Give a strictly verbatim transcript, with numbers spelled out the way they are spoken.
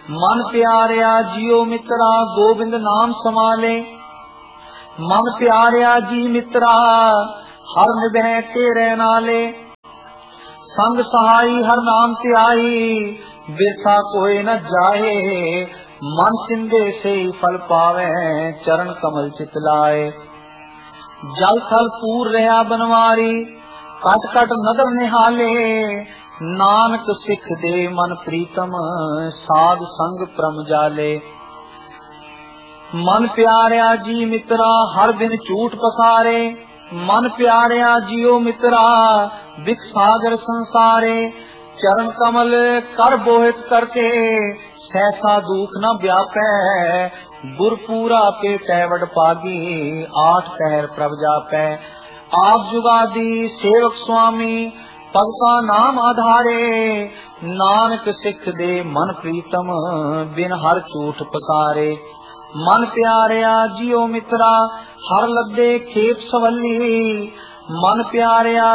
मन प्यारिया जियो मित्रा गोबिंद नाम समाले। मन प्यारिया जी मित्रा हर निभै तेरे नाले। संग सहाई हर नाम त्याई बिरथा कोई न जाए। मन सिंधे से फल पावे चरण कमल चितलाए। जल थल पूर रहा बनवारी कट कट नदर निहाले। नानक सिख दे मन प्रीतम साध संग प्रम जाले। मन प्यारिया जी मित्रा हर दिन झूठ पसारे। मन प्यारिया जियो मित्रा बिख सागर संसारे। चरण कमल कर बोहित करके सहसा दुख न व्यापै। गुरपूरा पे कैवड पागी आठ पहर प्रभ जापै। आप जुगादी सेवक स्वामी भगता नाम आधारे। नानक सिख दे मन प्रीतम बिन हर झूठ पसारे। मन प्यारिया जियो मित्रा हर लद्दे खेप सवली। मन प्यारिया